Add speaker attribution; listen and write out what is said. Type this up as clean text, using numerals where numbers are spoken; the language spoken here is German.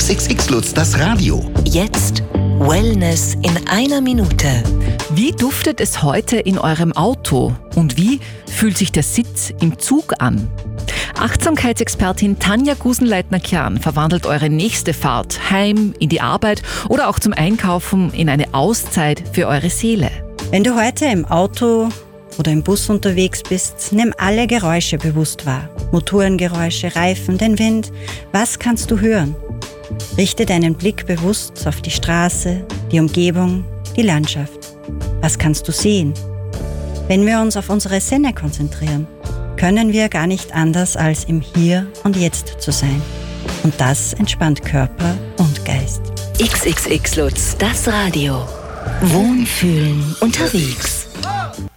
Speaker 1: XXX Lutz, das Radio.
Speaker 2: Jetzt Wellness in einer Minute.
Speaker 3: Wie duftet es heute in eurem Auto? Und wie fühlt sich der Sitz im Zug an? Achtsamkeitsexpertin Tanja Gusenleitner-Kern verwandelt eure nächste Fahrt heim, in die Arbeit oder auch zum Einkaufen in eine Auszeit für eure Seele.
Speaker 4: Wenn du heute im Auto oder im Bus unterwegs bist, nimm alle Geräusche bewusst wahr. Motorengeräusche, Reifen, den Wind. Was kannst du hören? Richte deinen Blick bewusst auf die Straße, die Umgebung, die Landschaft. Was kannst du sehen? Wenn wir uns auf unsere Sinne konzentrieren, können wir gar nicht anders als im Hier und Jetzt zu sein. Und das entspannt Körper und Geist.
Speaker 2: XXX Lutz, das Radio. Wohnfühlen unterwegs.